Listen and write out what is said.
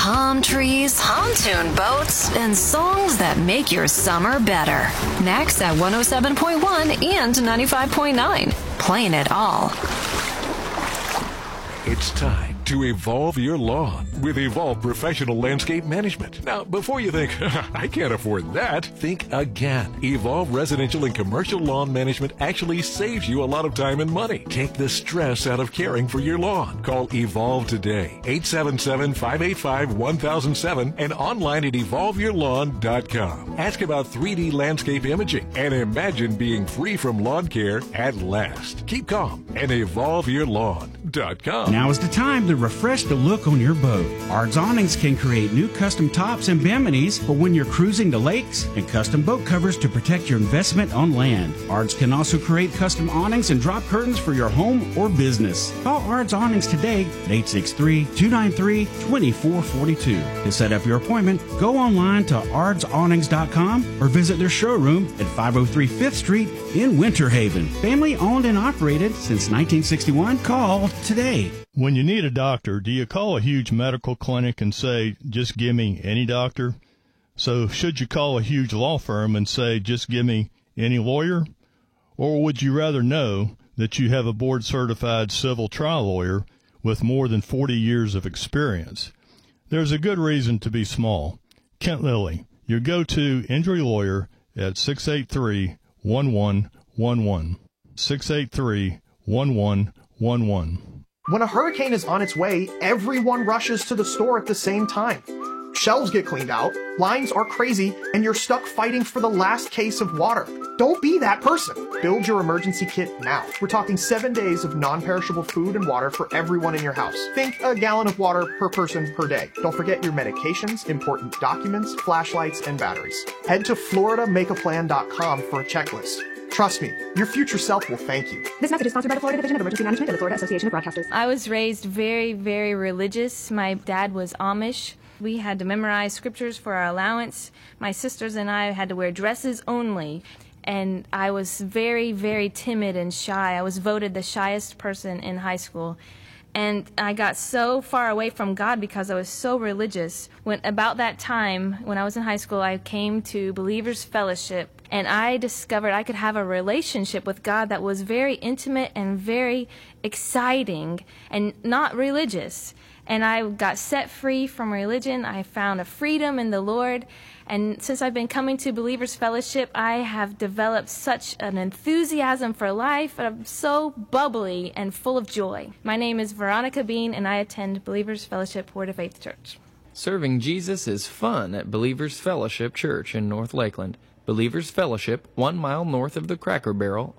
palm trees, pontoon boats, and songs that make your summer better. Next at 107.1 and 95.9. Playing it all. It's time to evolve your lawn with Evolve Professional Landscape Management. Now, before you think, I can't afford that, think again. Evolve Residential and Commercial Lawn Management actually saves you a lot of time and money. Take the stress out of caring for your lawn. Call Evolve today, 877-585-1007 and online at evolveyourlawn.com. Ask about 3D landscape imaging and imagine being free from lawn care at last. Keep calm and evolveyourlawn.com. Now is the time to refresh the look on your boat. Ard's Awnings can create new custom tops and biminis for when you're cruising the lakes and custom boat covers to protect your investment on land. Ard's can also create custom awnings and drop curtains for your home or business. Call Ard's Awnings today at 863-293-2442. To set up your appointment, go online to ardsawnings.com or visit their showroom at 503 5th Street in Winter Haven. Family owned and operated since 1961. Call today. When you need a doctor, do you call a huge medical clinic and say, just give me any doctor? So should you call a huge law firm and say, just give me any lawyer? Or would you rather know that you have a board-certified civil trial lawyer with more than 40 years of experience? There's a good reason to be small. Kent Lilly, your go-to injury lawyer at 683-1111. 683-1111. When a hurricane is on its way, everyone rushes to the store at the same time. Shelves get cleaned out, lines are crazy, and you're stuck fighting for the last case of water. Don't be that person. Build your emergency kit now. We're talking 7 days of non-perishable food and water for everyone in your house. Think a gallon of water per person per day. Don't forget your medications, important documents, flashlights, and batteries. Head to floridamakeaplan.com for a checklist. Trust me, your future self will thank you. This message is sponsored by the Florida Division of Emergency Management and the Florida Association of Broadcasters. I was raised very, very religious. My dad was Amish. We had to memorize scriptures for our allowance. My sisters and I had to wear dresses only. And I was very, very timid and shy. I was voted the shyest person in high school. And I got so far away from God because I was so religious. About that time, when I was in high school, I came to Believers Fellowship, and I discovered I could have a relationship with God that was very intimate and very exciting and not religious. And I got set free from religion. I found a freedom in the Lord. And since I've been coming to Believers Fellowship, I have developed such an enthusiasm for life. I'm so bubbly and full of joy. My name is Veronica Bean, and I attend Believers Fellowship Word of Faith Church. Serving Jesus is fun at Believers Fellowship Church in North Lakeland. Believers Fellowship, 1 mile north of the Cracker Barrel